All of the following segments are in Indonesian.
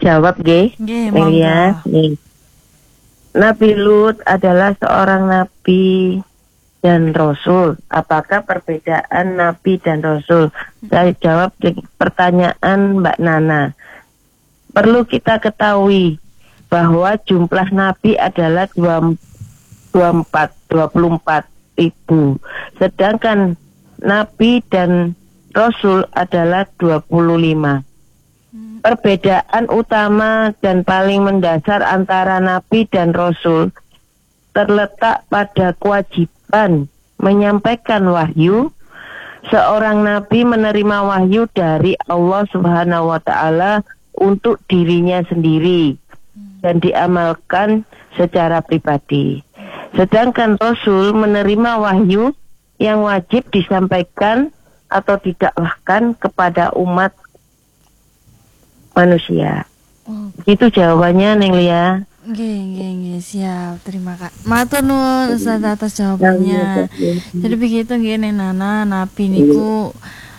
jawab nggih. Nggih, Ya. Nih. Nabi Lut adalah seorang nabi dan rasul. Apakah perbedaan nabi dan rasul? Saya jawab pertanyaan Mbak Nana. Perlu kita ketahui bahwa jumlah nabi adalah 24 ribu. Sedangkan nabi dan rasul adalah 25. Perbedaan utama dan paling mendasar antara nabi dan rasul terletak pada kewajiban menyampaikan wahyu. Seorang nabi menerima wahyu dari Allah Subhanahu wa taala untuk dirinya sendiri dan diamalkan secara pribadi. Sedangkan rasul menerima wahyu yang wajib disampaikan atau didakwahkan kepada umat manusia. Itu jawabannya, Neng Lia. Nggih, siap. Terima kasih. Matur nuwun Ustaz atas jawabannya. Jadi begitu nggih Neng Nana, nabi niku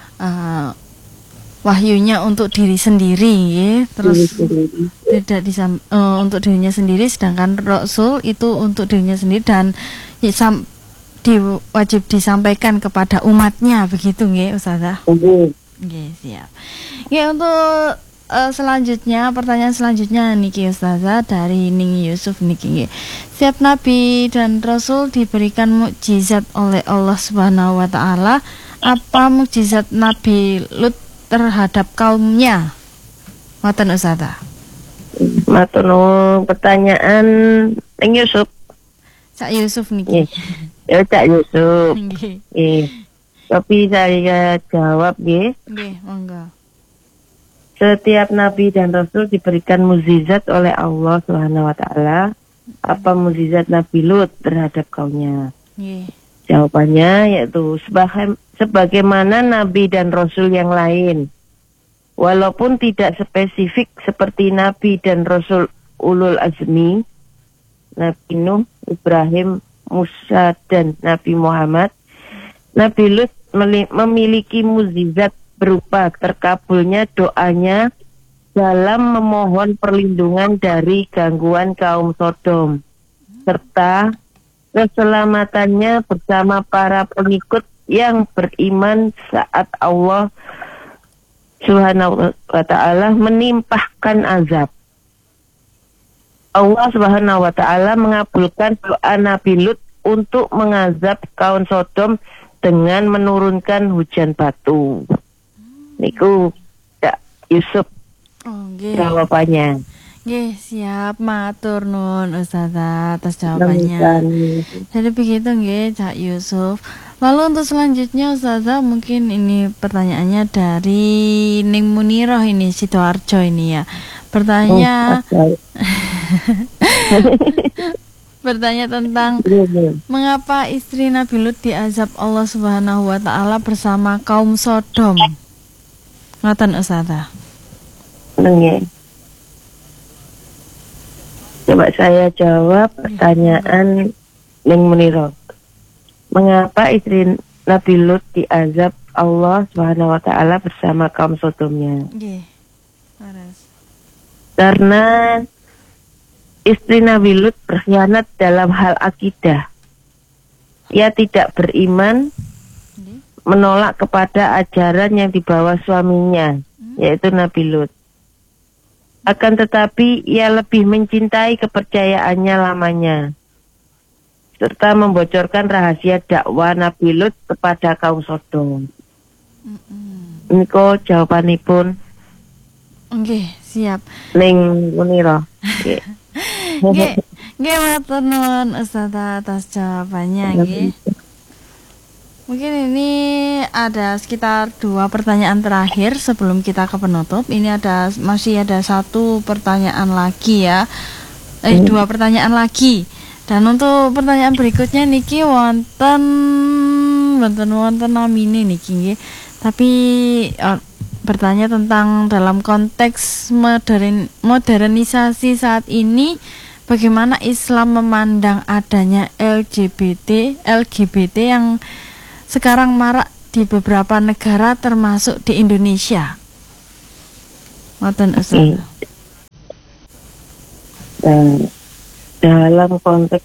wahyunya untuk diri sendiri nggih. Terus tidak untuk dirinya sendiri, sedangkan rasul itu untuk dirinya sendiri dan wajib disampaikan kepada umatnya, begitu nggih Ustazah? Nggih, siap. Nggih, untuk selanjutnya, pertanyaan selanjutnya niki Ustazah dari Ning Yusuf niki nggih. Setiap nabi dan rasul diberikan mukjizat oleh Allah Subhanahu wa taala. Apa mukjizat Nabi Lut terhadap kaumnya? Ngoten Ustazah. Matur nuwun, pertanyaan Ning Yusuf. Cak Yusuf niki. Ya Cak Yusuf. Nggih. Tapi saya jawab nggih. Nggih, monggo. Setiap nabi dan rasul diberikan mukjizat oleh Allah Subhanahu wa taala. Apa mukjizat Nabi Lut terhadap kaumnya? Jawabannya yaitu sebagaimana nabi dan rasul yang lain. Walaupun tidak spesifik seperti nabi dan rasul ulul azmi, Nabi Nuh, Ibrahim, Musa dan Nabi Muhammad, Nabi Lut memiliki mukjizat berupa terkabulnya doanya dalam memohon perlindungan dari gangguan kaum Sodom, serta keselamatannya bersama para pengikut yang beriman saat Allah Subhanahu wa ta'ala menimpahkan azab. Allah Subhanahu wa ta'ala mengabulkan doa Nabi Lut untuk mengazab kaum Sodom dengan menurunkan hujan batu. Niku Cak Yusuf jawabannya. Nggih, siap. Matur nuwun Ustazah atas jawabannya. Jadi begitu nggih Cak Yusuf. Lalu untuk selanjutnya Ustazah, mungkin ini pertanyaannya dari Ning Muniroh ini, Sidoarjo ini ya. Bertanya bertanya tentang mengapa istri Nabi Lut diazab Allah Subhanahu wa taala bersama kaum Sodom. Ngoten Ustazah. Coba saya jawab pertanyaan Ning Muniroh. Mengapa istri Nabi Lut diazab Allah Subhanahu wa taala bersama kaum Sodomnya? Karena istri Nabi Lut berkhianat dalam hal akidah. Ia tidak beriman, menolak kepada ajaran yang dibawa suaminya, yaitu Nabi Lut. Akan tetapi ia lebih mencintai kepercayaannya lamanya, serta membocorkan rahasia dakwah Nabi Lut kepada kaum Sodom. Ini kok jawabanipun. Nggih, siap. Ning Muniroh. Nggih, matur nuwun Ustazah atas jawabannya nggih. Mungkin ini ada sekitar 2 pertanyaan terakhir sebelum kita ke penutup. Ini masih ada 1 pertanyaan lagi ya. 2 pertanyaan lagi. Dan untuk pertanyaan berikutnya niki wonten namine niki nggih. Tapi bertanya tentang dalam konteks modernisasi saat ini, bagaimana Islam memandang adanya LGBT yang sekarang marak di beberapa negara termasuk di Indonesia. Ngoten Ustaz. Dan dalam konteks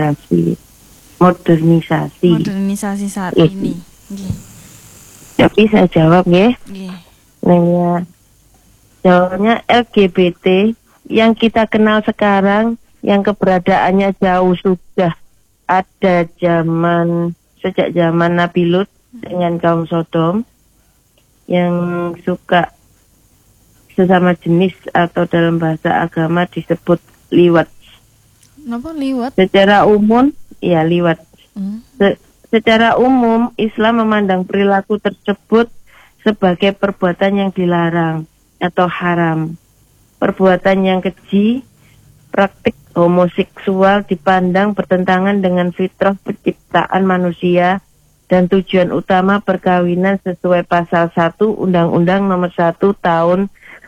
modernisasi saat ini. Nggih. Tapi saya jawab ya. Nggih. Nah, jawabnya LGBT yang kita kenal sekarang, yang keberadaannya jauh sudah ada sejak zaman Nabi Lut dengan kaum Sodom yang suka sesama jenis atau dalam bahasa agama disebut liwat. Kenapa liwat? Secara umum, ya liwat. Secara umum, Islam memandang perilaku tersebut sebagai perbuatan yang dilarang atau haram. Perbuatan yang keji, praktik homoseksual dipandang bertentangan dengan fitrah penciptaan manusia dan tujuan utama perkawinan sesuai pasal 1 Undang-Undang Nomor 1 Tahun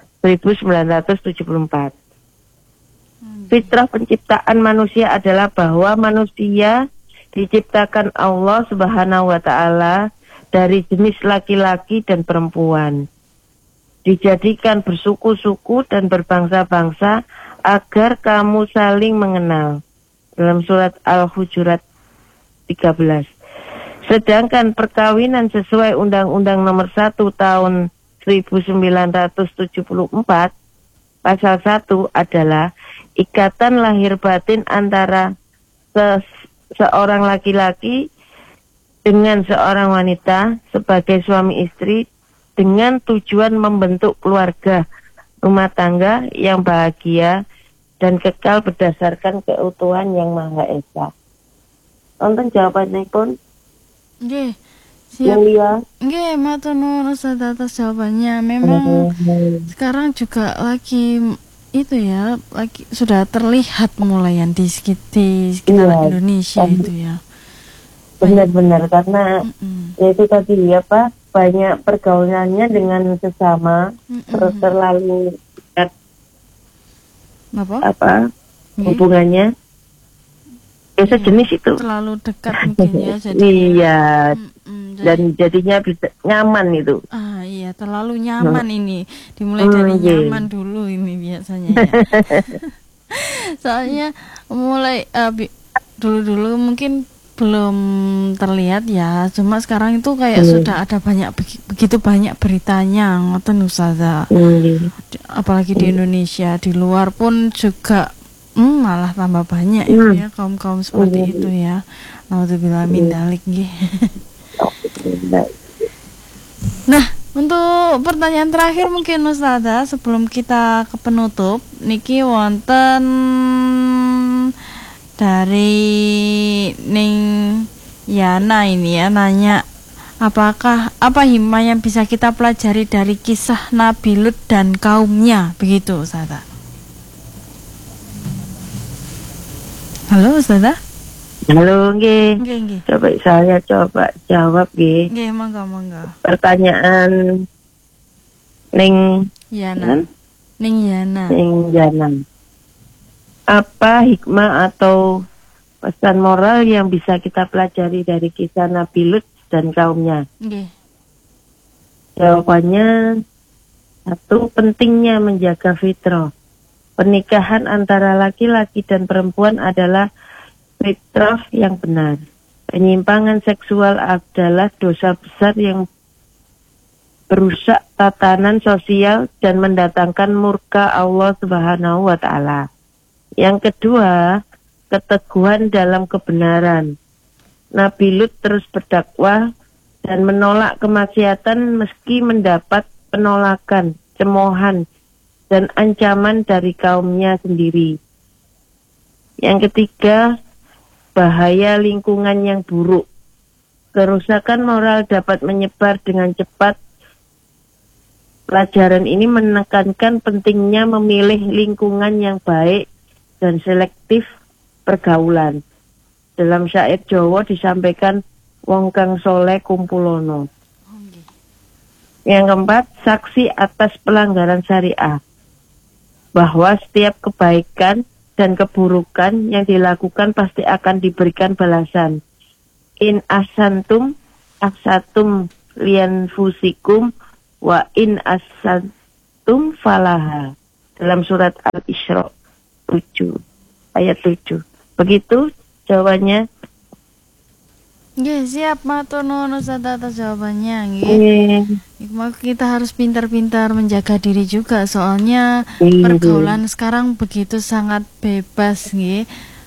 1974. Fitrah penciptaan manusia adalah bahwa manusia diciptakan Allah Subhanahu wa Ta'ala dari jenis laki-laki dan perempuan. Dijadikan bersuku-suku dan berbangsa-bangsa agar kamu saling mengenal. Dalam surat Al-Hujurat 13. Sedangkan perkawinan sesuai Undang-Undang Nomor 1 Tahun 1974 Pasal 1 adalah ikatan lahir batin antara seorang laki-laki dengan seorang wanita sebagai suami istri dengan tujuan membentuk keluarga rumah tangga yang bahagia dan kekal berdasarkan keutuhan yang Maha Esa. Nonton jawabannya pun. Nggih. Siap. Nggih, matur nuwun Ustaz atas jawabannya. Memang sekarang juga lagi itu ya, lagi sudah terlihat mulai yang di sekitar Indonesia itu ya. Benar-benar karena itu tadi ya Pak, banyak pergaulannya dengan sesama, terus terlalu dekat hubungannya. Ya sejenis itu. Terlalu dekat mungkin ya jadi. Iya. Dan jadinya bisa nyaman itu. Iya, terlalu nyaman ini. Dimulai dari nyaman dulu ini biasanya ya. Soalnya mulai dulu-dulu mungkin belum terlihat ya. Cuma sekarang itu kayak sudah ada begitu banyak beritanya, ngoten Ustazah. Apalagi di Indonesia, di luar pun juga malah tambah banyak ya kaum-kaum seperti itu ya. Nauzubillah min dzalik nggih. Nah, untuk pertanyaan terakhir mungkin Ustazah sebelum kita ke penutup niki wonten dari Ning Yana ini ya nanya apa hikmah yang bisa kita pelajari dari kisah Nabi Lut dan kaumnya begitu Ustazah. Halo Ustazah. Halo, nggih. Coba saya jawab nggih. Nggih, monggo. Pertanyaan Ning Yana. Ning Yana. Apa hikmah atau pesan moral yang bisa kita pelajari dari kisah Nabi Lut dan kaumnya? Nggih. Jawabannya 1, pentingnya menjaga fitrah. Pernikahan antara laki-laki dan perempuan adalah fitrah yang benar. Penyimpangan seksual adalah dosa besar yang merusak tatanan sosial dan mendatangkan murka Allah Subhanahu wa Ta'ala. Yang kedua, keteguhan dalam kebenaran. Nabi Lut terus berdakwah dan menolak kemaksiatan meski mendapat penolakan, cemoohan, dan ancaman dari kaumnya sendiri. Yang ketiga, bahaya lingkungan yang buruk. Kerusakan moral dapat menyebar dengan cepat. Pelajaran ini menekankan pentingnya memilih lingkungan yang baik dan selektif pergaulan. Dalam syair Jawa disampaikan wong kang soleh kumpulono. Yang keempat, saksi atas pelanggaran syariah. Bahwa setiap kebaikan dan keburukan yang dilakukan pasti akan diberikan balasan. In ahsantum lianfusikum wa in ahsantum falaha. Dalam surat Al-Isra ayat 7. Begitu jawabannya. Nggih, siap matur nuwun Ustazah atas jawabannya nggih. Kita harus pintar-pintar menjaga diri juga, soalnya pergaulan sekarang begitu sangat bebas nggih.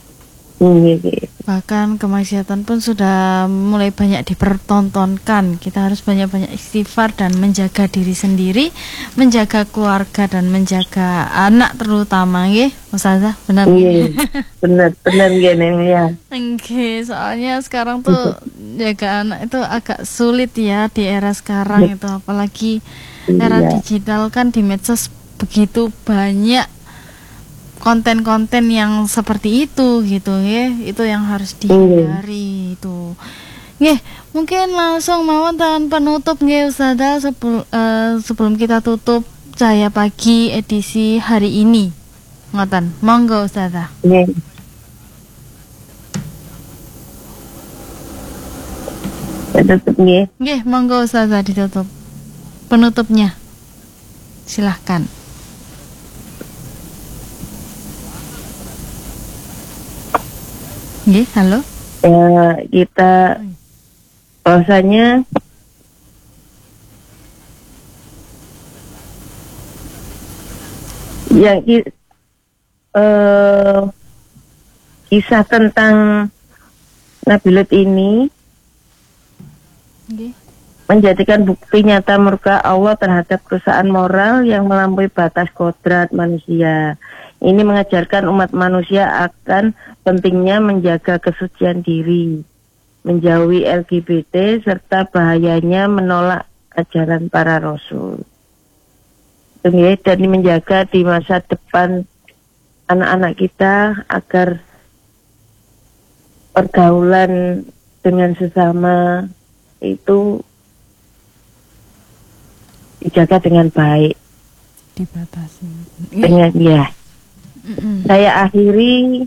Bahkan kemaksiatan pun sudah mulai banyak dipertontonkan. Kita harus banyak-banyak istighfar dan menjaga diri sendiri, menjaga keluarga dan menjaga anak terutama nggih, Ustazah. Benar. Benar nggih ya. Nggih, soalnya sekarang tuh jaga anak itu agak sulit ya di era sekarang itu, apalagi era digital kan, di medsos begitu banyak konten-konten yang seperti itu gitu ya, itu yang harus dihindari itu. Nggih, mungkin langsung mawon tanpa penutup nggih Ustazah sebelum kita tutup Cahaya Pagi edisi hari ini. Ngoten, monggo Ustazah. Nggih. Tutup nggih. Nggih, monggo Ustazah ditutup. Penutupnya. Silahkan. Nggih, halo. Kita bahwasanya yang kisah tentang Nabi Lut ini menjadikan bukti nyata murka Allah terhadap kerusakan moral yang melampaui batas kodrat manusia. Ini mengajarkan umat manusia akan pentingnya menjaga kesucian diri, menjauhi LGBT, serta bahayanya menolak ajaran para rasul. Dan menjaga di masa depan anak-anak kita agar pergaulan dengan sesama itu dijaga dengan baik. Dibatasi. Dengan Saya akhiri.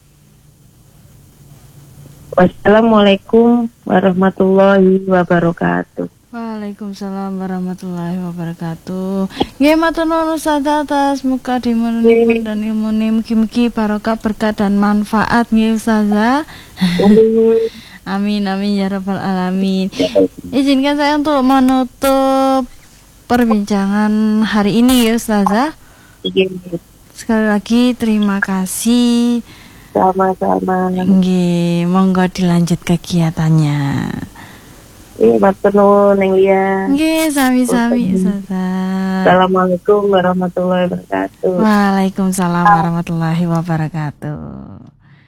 Wassalamualaikum warahmatullahi wabarakatuh. Waalaikumsalam warahmatullahi wabarakatuh. Nggih matur nuwun Ustazah atas muka dimunipun dan ilmune, mugi-mugi barokah, berkah dan manfaat nggih Ustazah. Amin amin ya rabbal alamin. Izinkan saya untuk menutup perbincangan hari ini ya Ustazah. Sekali lagi terima kasih. Sama-sama. Nggih, monggo dilanjut kegiatannya. Matur nuwun Neng Lia. Nggih, sami-sami Ustazah. Assalamualaikum warahmatullahi wabarakatuh. Waalaikumsalam warahmatullahi wabarakatuh.